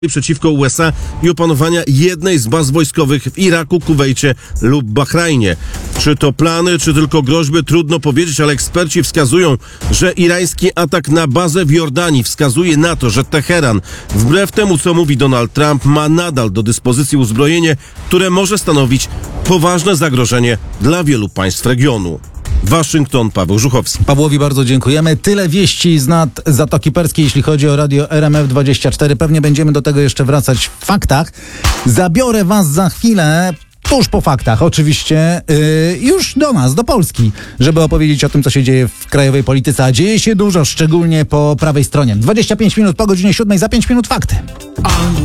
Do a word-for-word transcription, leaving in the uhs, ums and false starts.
przeciwko U S A i opanowania jednej z baz wojskowych w Iraku, Kuwejcie lub Bahrajnie. Czy to plany, czy tylko groźby, trudno powiedzieć, ale eksperci wskazują, że irański atak na bazę w Jordanii wskazuje na to, że Teheran, wbrew temu co mówi Donald Trump, ma nadal do dyspozycji uzbrojenie, które może stanowić poważne zagrożenie dla wielu państw regionu. Waszyngton, Paweł Żuchowski. Pawłowi bardzo dziękujemy. Tyle wieści z nad Zatoki Perskiej, jeśli chodzi o radio R M F dwadzieścia cztery. Pewnie będziemy do tego jeszcze wracać w faktach. Zabiorę was za chwilę, tuż po faktach oczywiście, yy, już do nas, do Polski, żeby opowiedzieć o tym, co się dzieje w krajowej polityce. A dzieje się dużo, szczególnie po prawej stronie. dwadzieścia pięć minut po godzinie siódmej, za pięć minut fakty.